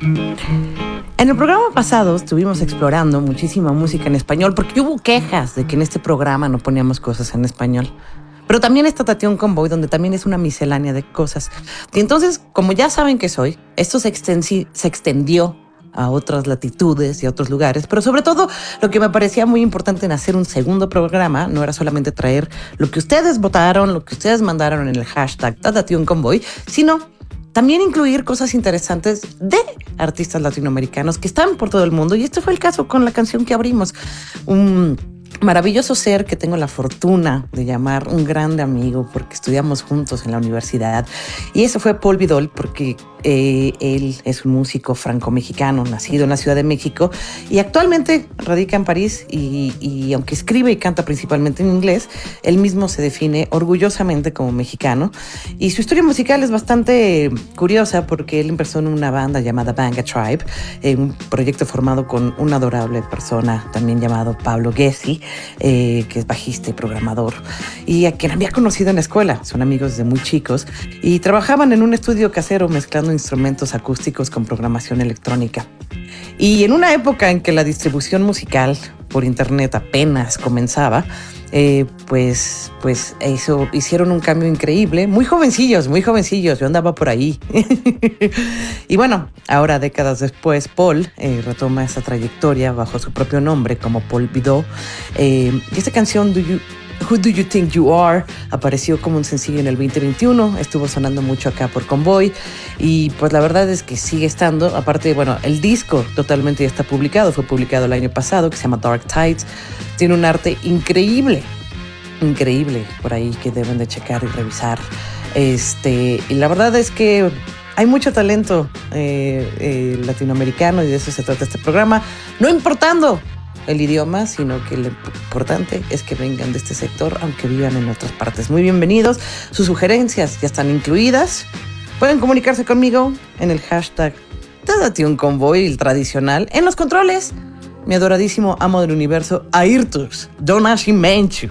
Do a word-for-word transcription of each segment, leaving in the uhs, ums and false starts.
En el programa pasado estuvimos explorando muchísima música en español porque hubo quejas de que en este programa no poníamos cosas en español. Pero también está Tatión Convoy, donde también es una miscelánea de cosas. Y entonces, como ya saben que soy, esto se, extensi- se extendió a otras latitudes y a otros lugares, pero sobre todo lo que me parecía muy importante en hacer un segundo programa no era solamente traer lo que ustedes votaron, lo que ustedes mandaron en el hashtag Tatión Convoy, sino también incluir cosas interesantes de artistas latinoamericanos que están por todo el mundo. Y este fue el caso con la canción que abrimos. Un maravilloso ser que tengo la fortuna de llamar un grande amigo porque estudiamos juntos en la universidad. Y eso fue Paul Vidal, porque eh, él es un músico franco-mexicano, nacido en la Ciudad de México y actualmente radica en París. Y, y aunque escribe y canta principalmente en inglés, él mismo se define orgullosamente como mexicano. Y su historia musical es bastante curiosa porque él empezó en una banda llamada Banga Tribe, eh, un proyecto formado con una adorable persona también llamado Pablo Gessi, eh, que es bajista y programador, y a quien había conocido en la escuela. Son amigos desde muy chicos y trabajaban en un estudio casero mezclando instrumentos acústicos con programación electrónica. Y en una época en que la distribución musical por internet apenas comenzaba, Eh, pues, pues eso, hicieron un cambio increíble, muy jovencillos, muy jovencillos, yo andaba por ahí. Y bueno, ahora décadas después, Paul eh, retoma esa trayectoria bajo su propio nombre como Paul Vidal. Eh, y esta canción, Do You, Who Do You Think You Are, apareció como un sencillo en el veinte veintiuno, estuvo sonando mucho acá por Convoy y pues la verdad es que sigue estando. Aparte, bueno, el disco totalmente ya está publicado, fue publicado el año pasado, que se llama Dark Tides. Tiene un arte increíble, increíble por ahí que deben de checar y revisar. Este, y la verdad es que hay mucho talento eh, eh, latinoamericano y de eso se trata este programa, no importando el idioma, sino que lo importante es que vengan de este sector, aunque vivan en otras partes. Muy bienvenidos, sus sugerencias ya están incluidas. Pueden comunicarse conmigo en el hashtag Tatión Convoy, el tradicional, en los controles. Mi adoradísimo amo del universo, Ayrtus, Don Nascimento.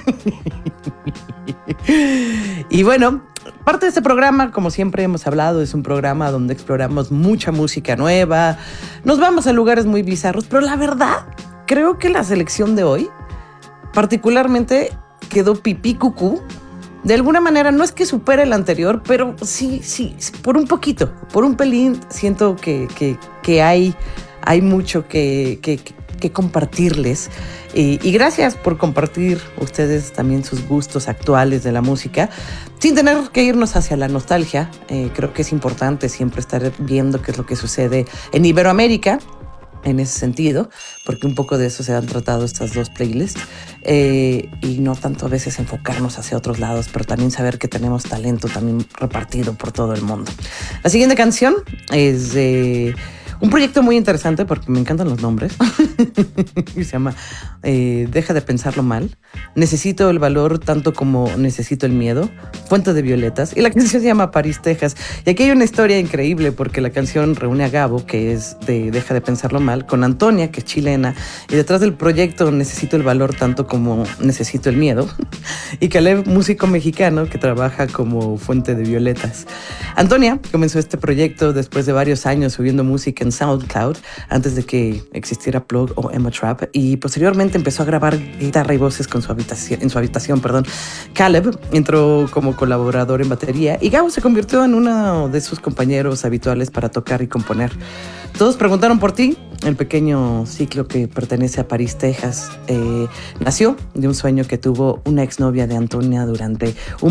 Y bueno, parte de este programa, como siempre hemos hablado, es un programa donde exploramos mucha música nueva, nos vamos a lugares muy bizarros, pero la verdad, creo que la selección de hoy particularmente quedó pipí cucú. De alguna manera, no es que supere el anterior, pero sí, sí, por un poquito, por un pelín, siento que, que, que hay... Hay mucho que, que, que compartirles y, y gracias por compartir ustedes también sus gustos actuales de la música sin tener que irnos hacia la nostalgia. Eh, creo que es importante siempre estar viendo qué es lo que sucede en Iberoamérica en ese sentido, porque un poco de eso se han tratado estas dos playlists, eh, y no tanto a veces enfocarnos hacia otros lados, pero también saber que tenemos talento también repartido por todo el mundo. La siguiente canción es de un proyecto muy interesante porque me encantan los nombres. Se llama eh, Deja de Pensarlo Mal. Necesito el valor tanto como necesito el miedo. Fuente de Violetas. Y la canción se llama París, Texas. Y aquí hay una historia increíble porque la canción reúne a Gabo, que es de Deja de Pensarlo Mal, con Antonia, que es chilena. Y detrás del proyecto Necesito el valor tanto como necesito el miedo. Y Caleb, músico mexicano que trabaja como Fuente de Violetas. Antonia comenzó este proyecto después de varios años subiendo música en SoundCloud antes de que existiera Plug o Emma Trap, y posteriormente empezó a grabar guitarra y voces con su habitación, en su habitación. Perdón. Caleb entró como colaborador en batería y Gabo se convirtió en uno de sus compañeros habituales para tocar y componer. Todos preguntaron por ti. El pequeño ciclo que pertenece a París, Texas, eh, nació de un sueño que tuvo una exnovia de Antonia durante un